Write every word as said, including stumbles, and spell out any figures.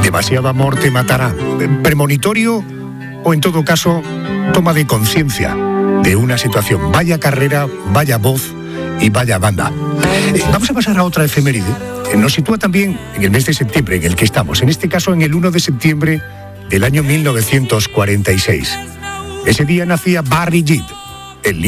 demasiado amor te matará. ¿Premonitorio o, en todo caso, toma de conciencia de una situación? Vaya carrera, vaya voz y vaya banda. Eh, vamos a pasar a otra efeméride. Eh, nos sitúa también en el mes de septiembre en el que estamos. En este caso, en el uno de septiembre del año mil novecientos cuarenta y seis. Ese día nacía Barry Gibb,